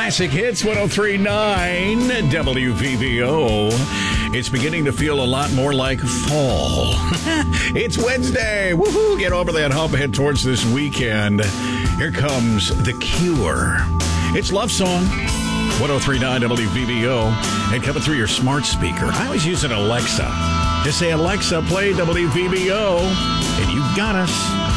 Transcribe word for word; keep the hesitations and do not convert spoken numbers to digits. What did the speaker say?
Classic Hits one oh three point nine W V V O. It's beginning to feel a lot more like fall. It's Wednesday. Woohoo! Get over that hump, head towards this weekend. Here comes The Cure. It's Love Song. one oh three point nine W V V O. And coming through your smart speaker. I always use an Alexa. Just say, Alexa, play W V V O. And you got us.